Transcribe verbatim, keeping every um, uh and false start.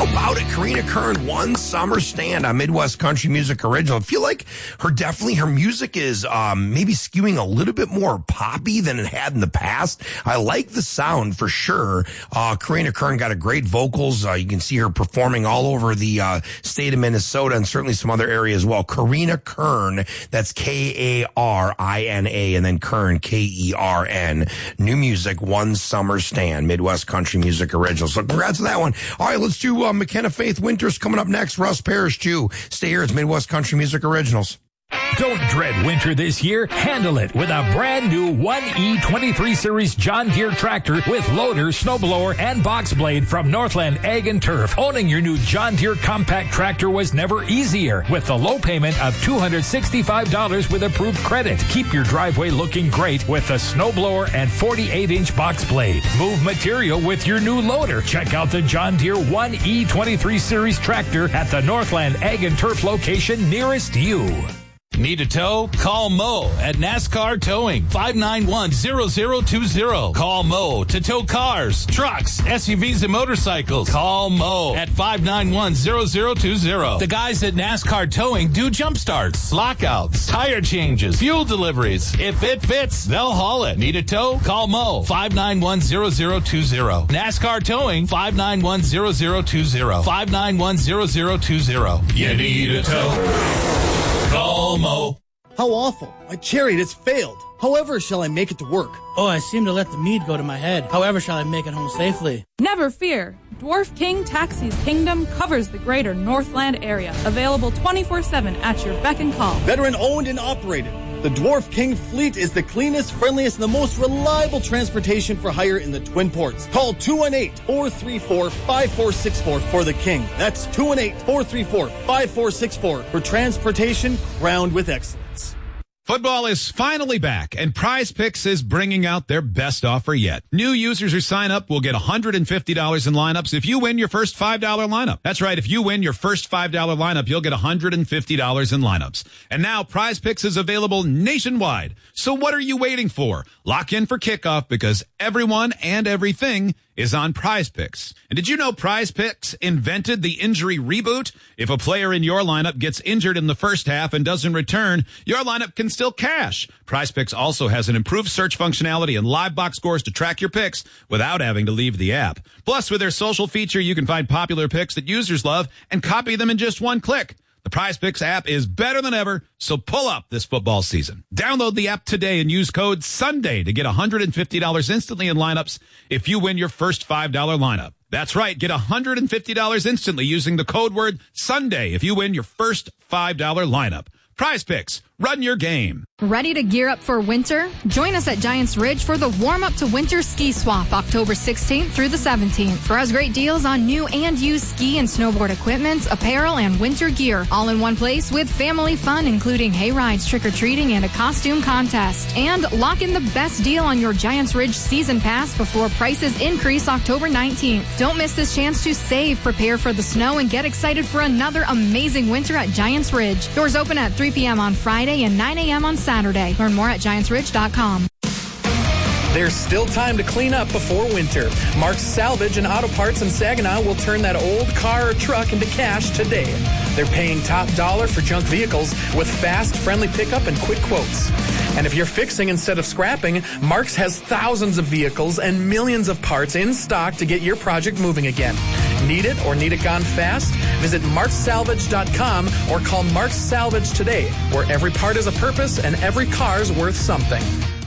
How about it? Karina Kern, One Summer Stand on Midwest Country Music Original. I feel like her definitely, her music is um, maybe skewing a little bit more poppy than it had in the past. I like the sound for sure. Uh, Karina Kern got a great vocals. Uh, you can see her performing all over the uh, state of Minnesota and certainly some other areas as well. Karina Kern, that's K A R I N A, and then Kern, K E R N. New music, One Summer Stand, Midwest Country Music Original. So congrats on that one. All right, let's do uh, McKenna Faith Winters coming up next. Russ Parrish, too. Stay here. It's Midwest Country Music Originals. Don't dread winter this year. Handle it with a brand new one E twenty-three Series John Deere tractor with loader, snowblower, and box blade from Northland Ag and Turf. Owning your new John Deere compact tractor was never easier with the low payment of two hundred sixty-five dollars with approved credit. Keep your driveway looking great with the snowblower and forty-eight inch box blade. Move material with your new loader. Check out the John Deere one E twenty-three Series tractor at the Northland Ag and Turf location nearest you. Need a tow? Call Mo at NASCAR Towing, five nine one, zero zero two zero. Call Mo to tow cars, trucks, S U Vs, and motorcycles. Call Mo at five nine one, zero zero two zero. The guys at NASCAR Towing do jump starts, lockouts, tire changes, fuel deliveries. If it fits, they'll haul it. Need a tow? Call Mo, five nine one, zero zero two zero. NASCAR Towing, five nine one, zero zero two zero. five nine one, zero zero two zero. You need a tow? Call Mo. How awful. My chariot has failed. However shall I make it to work? Oh, I seem to let the mead go to my head. However shall I make it home safely? Never fear. Dwarf King Taxis Kingdom covers the greater Northland area. Available twenty-four seven at your beck and call. Veteran owned and operated. The Dwarf King fleet is the cleanest, friendliest, and the most reliable transportation for hire in the Twin Ports. Call two one eight, four three four, five four six four for the King. That's two one eight, four three four, five four six four for transportation crowned with excellence. Football is finally back, and Prize Picks is bringing out their best offer yet. New users who sign up will get one hundred fifty dollars in lineups if you win your first five dollar lineup. That's right. If you win your first five dollar lineup, you'll get one hundred fifty dollars in lineups. And now Prize Picks is available nationwide. So what are you waiting for? Lock in for kickoff because everyone and everything is on Prize Picks. And did you know Prize Picks invented the injury reboot? If a player in your lineup gets injured in the first half and doesn't return, your lineup can still cash. Prize Picks also has an improved search functionality and live box scores to track your picks without having to leave the app. Plus, with their social feature, you can find popular picks that users love and copy them in just one click. The Prize Picks app is better than ever, so pull up this football season. Download the app today and use code SUNDAY to get one hundred fifty dollars instantly in lineups if you win your first five dollar lineup. That's right, get one hundred fifty dollars instantly using the code word SUNDAY if you win your first five dollar lineup. Prize Picks, run your game. Ready to gear up for winter? Join us at Giants Ridge for the Warm Up to Winter Ski Swap, October sixteenth through the seventeenth. Browse great deals on new and used ski and snowboard equipment, apparel, and winter gear, all in one place with family fun, including hay rides, trick-or-treating, and a costume contest. And lock in the best deal on your Giants Ridge season pass before prices increase October nineteenth. Don't miss this chance to save, prepare for the snow, and get excited for another amazing winter at Giants Ridge. Doors open at three p.m. on Friday and nine a.m. on Saturday. Learn more at giants ridge dot com. There's still time to clean up before winter. Mark's Salvage and Auto Parts in Saginaw will turn that old car or truck into cash today. They're paying top dollar for junk vehicles with fast, friendly pickup and quick quotes. And if you're fixing instead of scrapping, Mark's has thousands of vehicles and millions of parts in stock to get your project moving again. Need it or need it gone fast? Visit marks salvage dot com or call Mark's Salvage today, where every part is a purpose and every car's worth something.